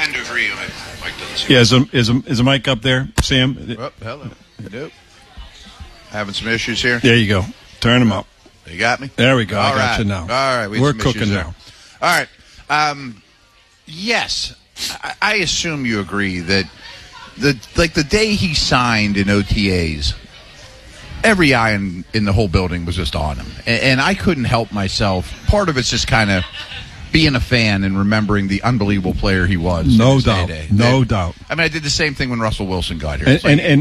tend to agree. Mike doesn't see. Yeah, is a mic up there, Sam? Oh, hello. Nope. Having some issues here. There you go. Turn them up. You got me? There we go. All I got right. you now. All right. We're cooking now. All right. Yes. I assume you agree that the day he signed in OTAs, every eye in the whole building was just on him. And I couldn't help myself. Part of it's just kind of being a fan and remembering the unbelievable player he was. No doubt. No doubt. I mean, I did the same thing when Russell Wilson got here.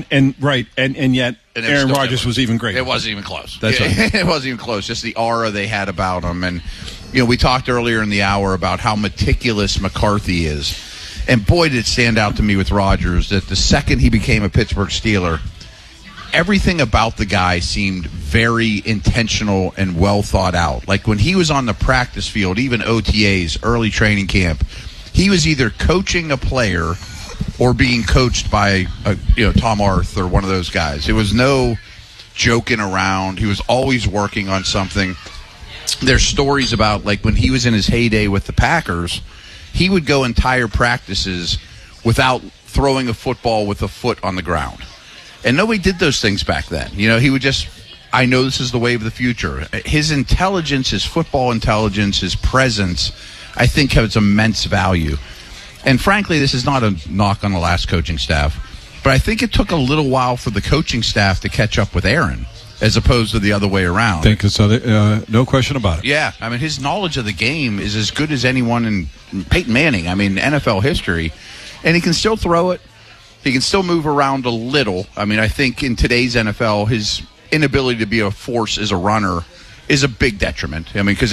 And yet Aaron Rodgers was even greater. It wasn't even close. That's right. It wasn't even close. Just the aura they had about him. And, we talked earlier in the hour about how meticulous McCarthy is. And boy, did it stand out to me with Rodgers that the second he became a Pittsburgh Steeler, everything about the guy seemed very intentional and well thought out. Like when he was on the practice field, even OTAs, early training camp, he was either coaching a player or being coached by Tom Arth or one of those guys. It was no joking around. He was always working on something. There's stories about like when he was in his heyday with the Packers, he would go entire practices without throwing a football with a foot on the ground. And nobody did those things back then. He would just, I know this is the way of the future. His intelligence, his football intelligence, his presence, I think has immense value. And frankly, this is not a knock on the last coaching staff, but I think it took a little while for the coaching staff to catch up with Aaron, as opposed to the other way around. I think so. No question about it. Yeah. I mean, his knowledge of the game is as good as anyone in Peyton Manning. I mean, NFL history. And he can still throw it. He can still move around a little. I mean, I think in today's NFL, his inability to be a force as a runner is a big detriment. I mean, because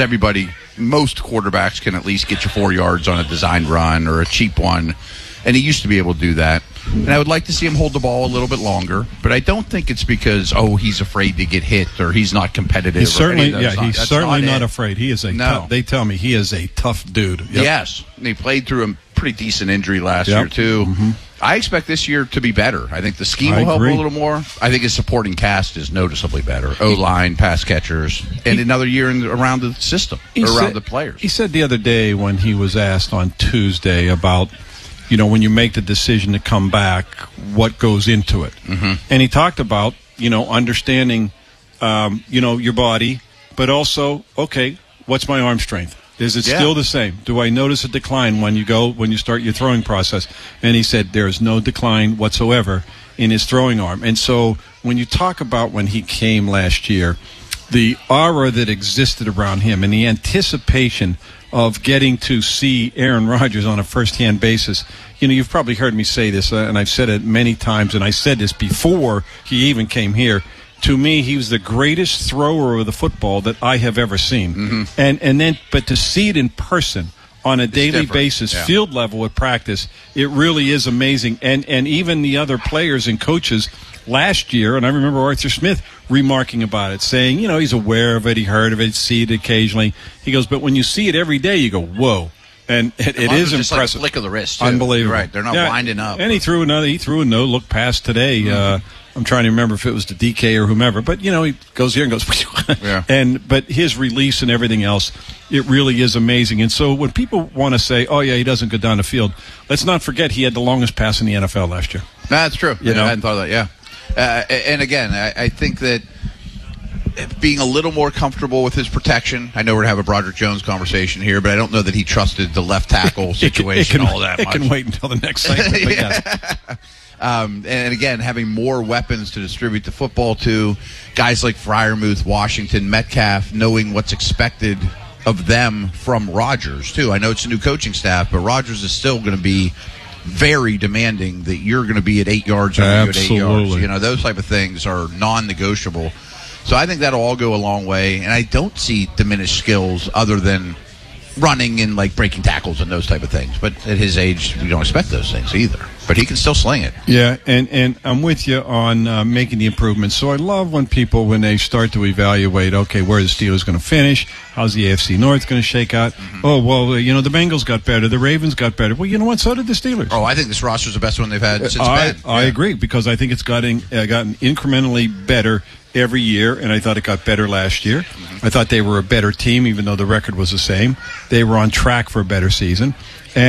most quarterbacks can at least get you 4 yards on a designed run or a cheap one. And he used to be able to do that. And I would like to see him hold the ball a little bit longer. But I don't think it's because, he's afraid to get hit or he's not competitive. He's certainly not afraid. He is they tell me he is a tough dude. Yep. Yes. And he played through a pretty decent injury last year, too. Mm-hmm. I expect this year to be better. I think the scheme will help a little more. I think his supporting cast is noticeably better. O-line, pass catchers, and another year around the system, around the players. He said the other day when he was asked on Tuesday about, when you make the decision to come back, what goes into it. Mm-hmm. And he talked about, understanding, your body, but also, okay, what's my arm strength? Is it still the same? Do I notice a decline when you start your throwing process? And he said there is no decline whatsoever in his throwing arm. And so when you talk about when he came last year, the aura that existed around him and the anticipation of getting to see Aaron Rodgers on a first-hand basis, you've probably heard me say this, and I've said it many times, and I said this before he even came here. To me, he was the greatest thrower of the football that I have ever seen. Mm-hmm. But to see it in person on a daily basis, field level at practice, it really is amazing. And even the other players and coaches last year, and I remember Arthur Smith remarking about it, saying, he's aware of it, he heard of it, see it occasionally. He goes, but when you see it every day, you go, whoa. And it is just impressive. Like a flick of the wrist, too. Unbelievable. Right, they're not winding up. And he threw a no-look pass today. Mm-hmm. I'm trying to remember if it was to DK or whomever, but he goes here and goes, but his release and everything else, it really is amazing. And so when people want to say, he doesn't go down the field, let's not forget he had the longest pass in the NFL last year. That's true. I hadn't thought of that. And again, I think that being a little more comfortable with his protection. I know we're going to have a Broderick Jones conversation here, but I don't know that he trusted the left tackle situation all that much. It can wait until the next segment. But yes. And again, having more weapons to distribute the football to, guys like Freiermuth, Washington, Metcalf, knowing what's expected of them from Rodgers, too. I know it's a new coaching staff, but Rodgers is still going to be very demanding that you're going to be at 8 yards or at 8 yards. Those type of things are non-negotiable. So I think that'll all go a long way. And I don't see diminished skills other than running and like breaking tackles and those type of things. But at his age, we don't expect those things either. But he can still sling it. Yeah, and I'm with you on making the improvements. So I love when they start to evaluate, okay, where the Steelers going to finish? How's the AFC North going to shake out? Mm-hmm. Oh, well, the Bengals got better. The Ravens got better. Well, you know what? So did the Steelers. Oh, I think this roster's the best one they've had since Ben. I agree, because I think it's gotten incrementally better every year, and I thought it got better last year. Mm-hmm. I thought they were a better team, even though the record was the same. They were on track for a better season.